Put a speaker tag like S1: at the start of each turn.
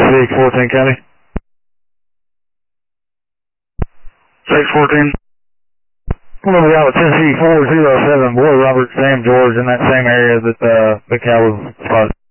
S1: 614 County. 614. We're going to be out of Tennessee 407, Boy Robert, Sam George, in that same area that the cow was spotted.